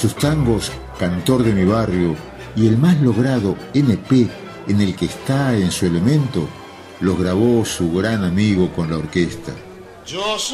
Sus tangos, Cantor de mi barrio, y el más logrado NP en el que está en su elemento, los grabó su gran amigo con la orquesta. Yo